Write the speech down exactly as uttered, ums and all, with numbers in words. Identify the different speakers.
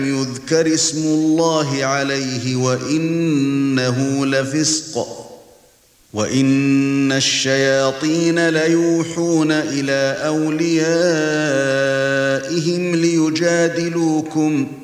Speaker 1: يذكر اسم الله عليه وإنه لفسق وإن الشياطين ليوحون إلى أوليائهم ليجادلوكم